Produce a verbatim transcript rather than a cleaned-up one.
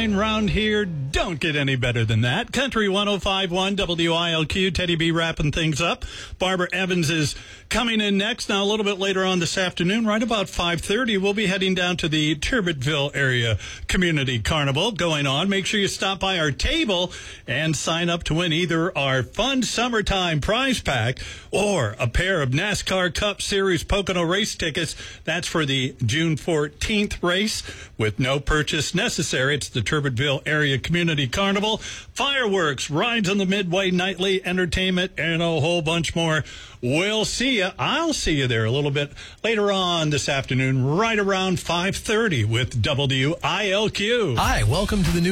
sunshine round here. Don't get any better than that. Country one oh five point one W I L Q. Teddy B wrapping things up. Barbara Evans is coming in next. Now, a little bit later on this afternoon, right about five thirty, we'll be heading down to the Turbotville area community carnival going on. Make sure you stop by our table and sign up to win either our fun summertime prize pack or a pair of NASCAR Cup Series Pocono race tickets. That's for the June fourteenth race with no purchase necessary. It's the Turbotville area community carnival. Fireworks, rides on the Midway, nightly entertainment, and a whole bunch more. We'll see you. I'll see you there a little bit later on this afternoon, right around five thirty with W I L Q. Hi, welcome to the new